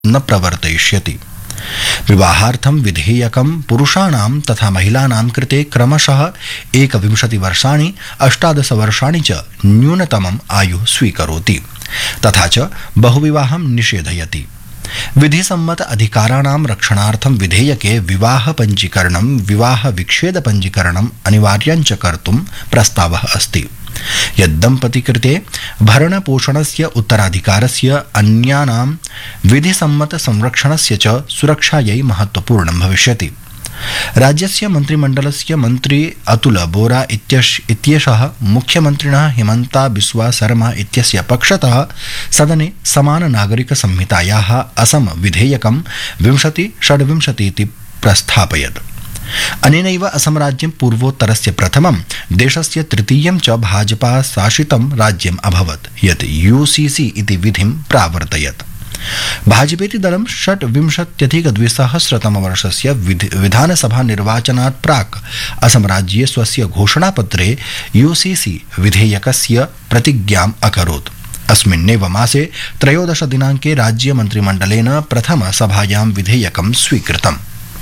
न प्रवर्तयिष्यति। विवाहार्थं विधेयकं पुरुषाणां तथा महिलानां कृते क्रमशः 21 वर्षाणि 18 वर्षाणि च न्यूनतमम् आयुः स्वीकरोति तथा च बहुविवाहं निषेधयति। विधिसम्मत अधिकाराणां रक्षणार्थं विधेयके विवाह पञ्जीकरणं विवाह विच्छेद पञ्जीकरणम् अनिवार्यं च कर्तुं प्रस्तावः अस्ति। यद्दम्पति कृते भरणपोषणस्य उत्तराधिकारस्य अन्यानां विधिसम्मत संरक्षणस्य च सुरक्षायै महत्वपूर्णं भविष्यति। राज्यस्य मन्त्रिमण्डलस्य मन्त्री अतुल बोरा इत्येषः मुख्यमन्त्रिणः हिमन्ता बिस्वा शर्मा इत्यस्य पक्षतः सदने समान नागरिक संहितायाः असम विधेयकं 2026 इति प्रस्थापयत्। अनेनैव असम राज्यं पूर्वोत्तरस्य प्रथमं देशस्य तृतीयं च भाजपा शासितं राज्यम् अभवत् यत् यूसीसी इति विधिं प्रावर्तयत्। भाजपेति दलं 26-2000 विधानसभा निर्वाचनात् प्राक् असम राज्ये स्वस्य घोषणापत्रे यूसीसी विधेयकस्य प्रतिज्ञाम् अकरोत्। अस्मिन्नेव मासे 13 दिनाङ्के राज्य मन्त्रिमण्डलेन प्रथमसभायां विधेयकं स्वीकृतम्।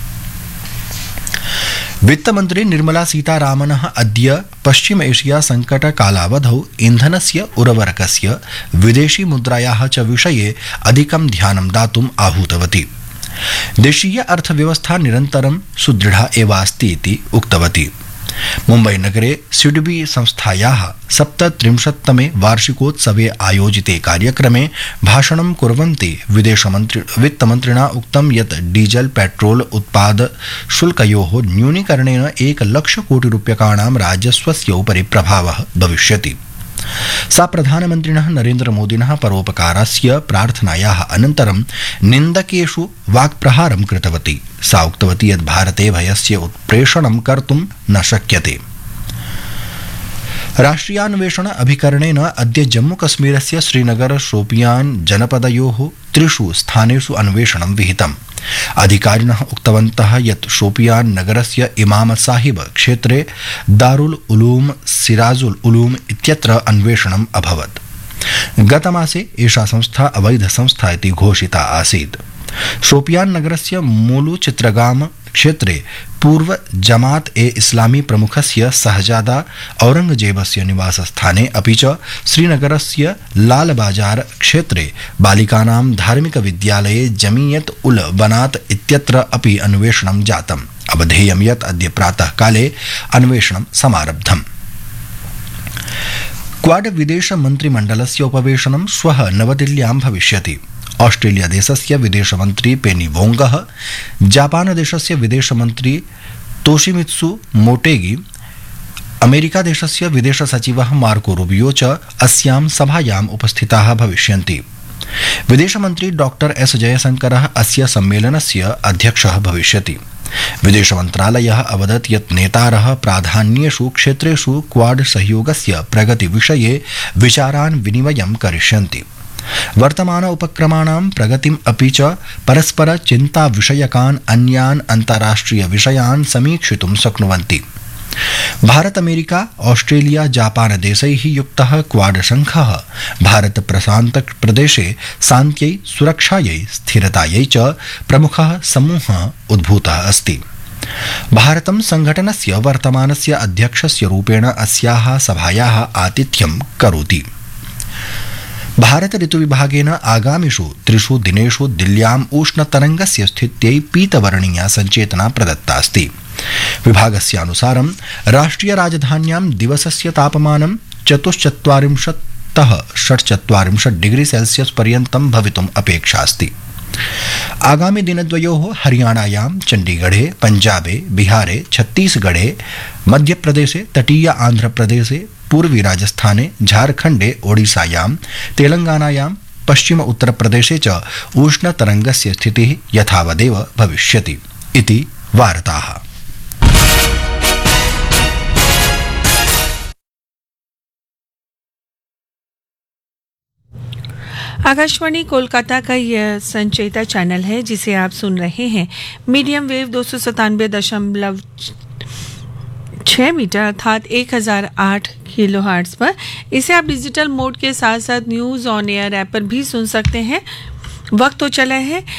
वित्तमन्त्री निर्मला सीतारामनः अद्य पश्चिम एशिया संकट कालावधौ इन्धनस्य उर्वरकस्य विदेशी मुद्रायाः च विषये अधिकं ध्यानं दातुम् आहूतवती। देशीय अर्थव्यवस्था निरन्तरं सुदृढा एव अस्ति इति उक्तवती। मुम्बईनगरे सिडबी संस्थायाः 37तमे वार्षिकोत्सवे आयोजिते कार्यक्रमे भाषणं कुर्वन्ती वित्तमन्त्रिणा उक्तं यत् डीजल पेट्रोल उत्पाद शुल्कयोः न्यूनीकरणेन 1 लक्ष कोटि रूप्यकाणां राजस्वस्य उपरि प्रभावः भविष्यति। सा प्रधानमन्त्रिणः नरेन्द्रमोदिनः परोपकारस्य प्रार्थनायाः अनन्तरं निन्दकेषु वाक्प्रहारं कृतवती। सा उक्तवती यत् भारते भयस्य उत्प्रेषणं कर्तुं न शक्यते। राष्ट्रियान्वेषण अभिकरणेन अद्य जम्मूकश्मीरस्य श्रीनगर शोपियान जनपदयोः 3 स्थानेषु अन्वेषणं विहितम्। अधिकारिणः उक्तवन्तः यत् शोपियान नगरस्य इमाम साहिब क्षेत्रे दारुल उलूम सिराजुल उलूम इत्यत्र अन्वेषणम् अभवत्। गतमासे एषा संस्था अवैध संस्था इति घोषिता आसीत्। शोपियान नगरस्य मूलु चित्रगाम क्षेत्रे पूर्व जमात ए इस्लामी प्रमुखस्य सहजादा औरंगजेबस्य निवासस्थाने अपि च श्रीनगरस्य लाल बाजार क्षेत्रे बालिकानां धार्मिक विद्यालये जमीयत उल बनात इत्यत्र अपि अन्वेषणं जातम्। अवधेयं यत् अद्य प्रातः काले अन्वेषणं समारब्धम्। क्वाड विदेश मन्त्रिमण्डलस्य उपवेशनं श्वः नवदिल्ल्यां भविष्यति। ऑस्ट्रेलिया देशस्य विदेशमन्त्री पेनी वोंगः, जापान देशस्य विदेशमन्त्री तोशिमित्सु मोटेगी, अमेरिका देशस्य विदेश सचिवः मार्को रूबियो च अस्यां सभायाम् उपस्थिताः भविष्यन्ति। विदेशमन्त्री डॉक्टर एस जयशंकरः अस्य सम्मेलनस्य अध्यक्षः भविष्यति। विदेशमन्त्रालयः अवदत् यत् नेतारः प्राधान्येषु क्षेत्रेषु क्वाड सहयोगस्य प्रगतिविषये विचारान् विनिमयं करिष्यन्ति। वर्तमान उपक्रमाणां प्रगतिम् अपि च परस्पर चिन्ता विषयकान् अन्यान् अन्ताराष्ट्रिय विषयान् समीक्षितुं शक्नुवन्ति। भारत अमेरिका ऑस्ट्रेलिया जापान देशैः युक्तः क्वाड संघः भारत प्रशान्त प्रदेशे शान्त्यै सुरक्षायै स्थिरतायै च प्रमुखः समूहः उद्भूतः अस्ति। भारतं संघटनस्य वर्तमानस्य अध्यक्षस्य रूपेण अस्याः सभायाः आतिथ्यं करोति। भारत ऋतुविभागेन आगामिषु 3 दिनेषु दिल्ल्याम् उष्णतरङ्गस्य स्थित्यै पीतवर्णीया सञ्चेतना प्रदत्तास्ति। विभागस्यानुसारं राष्ट्रिय राजधान्यां दिवसस्य तापमानं 44-46 डिग्री सेल्सियस पर्यन्तं भवितुम् अपेक्षास्ति। आगामि दिनद्वयोः हरियाणायां चण्डीगढ़े, पंजाबे, बिहारे, छत्तीसगढ़े, मध्यप्रदेशे, तटीय आन्ध्रप्रदेशे, पूर्वी राजस्थाने, झारखण्डे, ओडिशायां, तेलंगानायां, पश्चिम उत्तरप्रदेशे च उष्णतरङ्गस्य स्थितिः यथावदेव भविष्यति इति वार्ताः। आकाशवाणी कोलकाता का यह संचेता चैनल है जिसे आप सुन रहे हैं मीडियम वेव 297.6 मीटर अर्थात 1008 किलोहर्ट्ज पर। इसे आप डिजिटल मोड के साथ साथ न्यूज़ ऑन एयर ऐप पर भी सुन सकते हैं। वक्त तो चला है